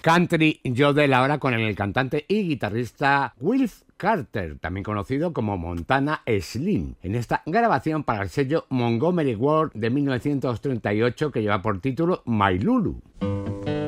Country Yodel ahora con el cantante y guitarrista Wilf Carter, también conocido como Montana Slim, en esta grabación para el sello Montgomery Ward de 1938 que lleva por título My Lulu.